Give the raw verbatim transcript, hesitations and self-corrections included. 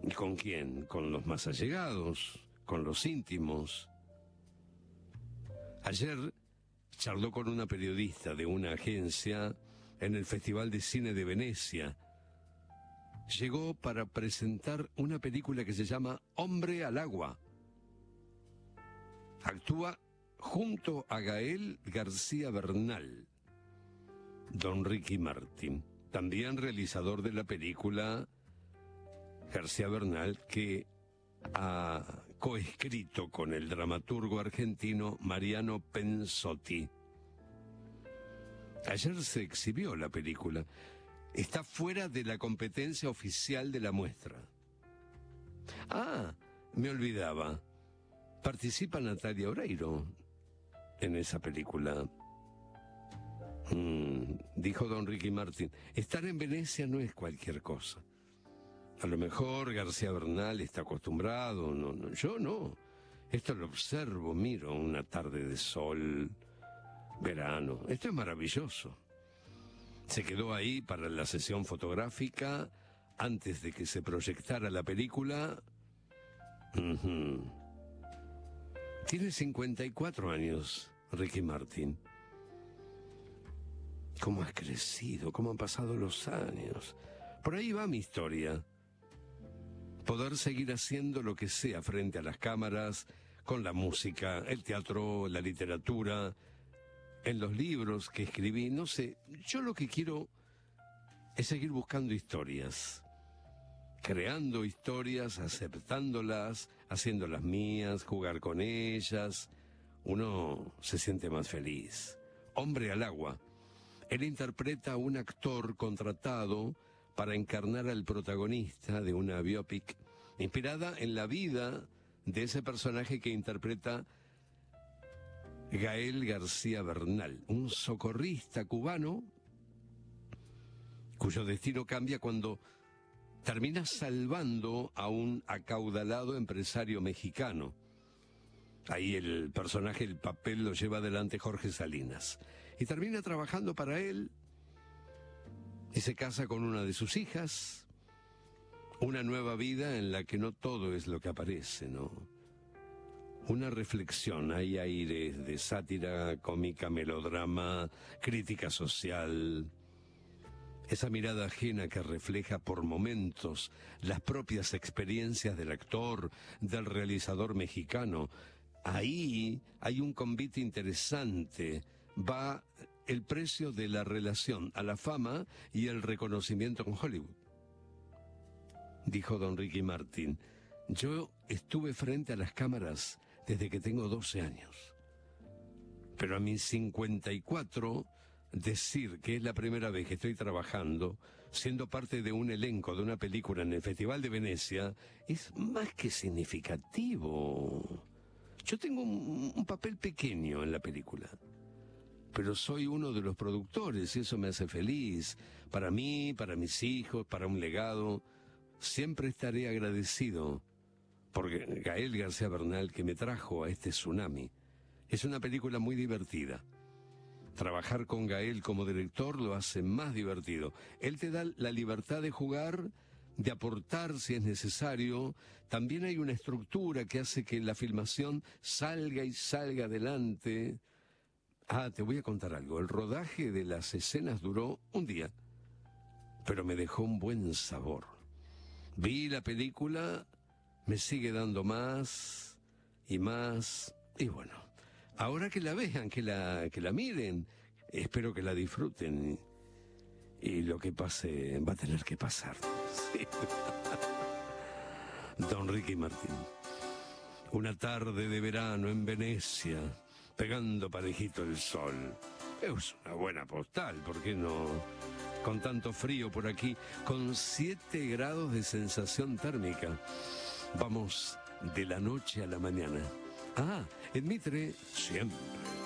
¿Y con quién? Con los más allegados, con los íntimos. Ayer charló con una periodista de una agencia en el Festival de Cine de Venecia. Llegó para presentar una película que se llama Hombre al Agua. Actúa junto a Gael García Bernal, don Ricky Martin, también realizador de la película. García Bernal, que ha coescrito con el dramaturgo argentino Mariano Pensotti. Ayer se exhibió la película. Está fuera de la competencia oficial de la muestra. Ah, me olvidaba. Participa Natalia Oreiro en esa película. Mm, dijo don Ricky Martin, estar en Venecia no es cualquier cosa. A lo mejor García Bernal está acostumbrado, no, no, yo no. Esto lo observo, miro una tarde de sol, verano. Esto es maravilloso. Se quedó ahí para la sesión fotográfica antes de que se proyectara la película. Uh-huh. Tiene cincuenta y cuatro años, Ricky Martin. ¿Cómo has crecido? ¿Cómo han pasado los años? Por ahí va mi historia. Poder seguir haciendo lo que sea frente a las cámaras, con la música, el teatro, la literatura, en los libros que escribí, no sé. Yo lo que quiero es seguir buscando historias, creando historias, aceptándolas, haciéndolas mías, jugar con ellas. Uno se siente más feliz. Hombre al Agua. Él interpreta a un actor contratado para encarnar al protagonista de una biopic inspirada en la vida de ese personaje que interpreta Gael García Bernal, un socorrista cubano cuyo destino cambia cuando termina salvando a un acaudalado empresario mexicano. Ahí el personaje, el papel lo lleva adelante Jorge Salinas. Y termina trabajando para él y se casa con una de sus hijas. Una nueva vida en la que no todo es lo que aparece, ¿no? Una reflexión, hay aires de sátira, cómica, melodrama, crítica social. Esa mirada ajena que refleja por momentos las propias experiencias del actor, del realizador mexicano. Ahí hay un convite interesante. Va el precio de la relación a la fama y el reconocimiento con Hollywood. Dijo don Ricky Martin, yo estuve frente a las cámaras desde que tengo doce años. Pero a mis cincuenta y cuatro, decir que es la primera vez que estoy trabajando, siendo parte de un elenco de una película en el Festival de Venecia, es más que significativo. Yo tengo un, un papel pequeño en la película, pero soy uno de los productores y eso me hace feliz. Para mí, para mis hijos, para un legado. Siempre estaré agradecido por Gael García Bernal que me trajo a este tsunami. Es una película muy divertida. Trabajar con Gael como director lo hace más divertido. Él te da la libertad de jugar, de aportar si es necesario. También hay una estructura que hace que la filmación salga y salga adelante. Ah, te voy a contar algo. El rodaje de las escenas duró un día, pero me dejó un buen sabor. Vi la película, me sigue dando más y más, y bueno, ahora que la vean, que la, que la miren, espero que la disfruten, y, y lo que pase va a tener que pasar. Sí. Don Ricky Martin, una tarde de verano en Venecia, pegando parejito el sol. Es una buena postal, ¿por qué no? Con tanto frío por aquí, con siete grados de sensación térmica. Vamos de la noche a la mañana. Ah, en Mitre, siempre